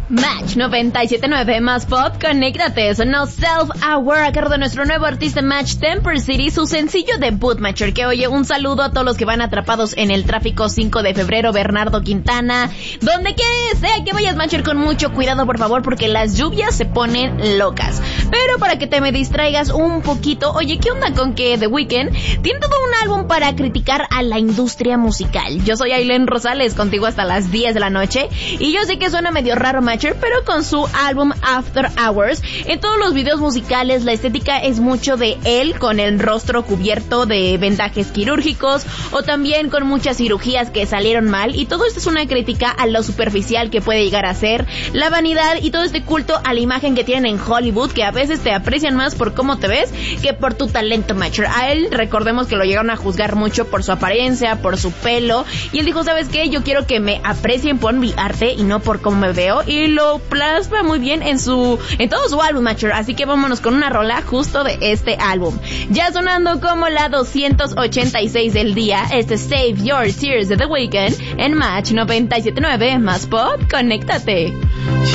Match 97.9 más pop, conéctate, sonó Self-Aware a cargo de nuestro nuevo artista Match Temper City, su sencillo debut, Matcher, que oye, un saludo a todos los que van atrapados en el tráfico 5 de febrero, Bernardo Quintana, donde sea que vayas, Matcher, con mucho cuidado, por favor, porque las lluvias se ponen locas. Pero para que te me distraigas un poquito, oye, ¿qué onda con que The Weeknd tiene todo un álbum para criticar a la industria musical? Yo soy Ailén Rosales, contigo hasta las 10 de la noche, y yo sé que suena medio raro, Matcher, pero con su álbum After Hours, en todos los videos musicales la estética es mucho de él con el rostro cubierto de vendajes quirúrgicos o también con muchas cirugías que salieron mal, y todo esto es una crítica a lo superficial que puede llegar a ser la vanidad y todo este culto a la imagen que tienen en Hollywood, que a veces te aprecian más por cómo te ves que por tu talento, Matcher. A él recordemos que lo llegaron a juzgar mucho por su apariencia, por su pelo, y él dijo, ¿sabes qué? Yo quiero que me aprecien por mi arte y no por cómo me veo, y lo plasma muy bien en todo su álbum, Matcher. Así que vámonos con una rola justo de este álbum. Ya sonando como la 286 del día, Save Your Tears de The Weeknd en Match 97.9 más pop, conéctate.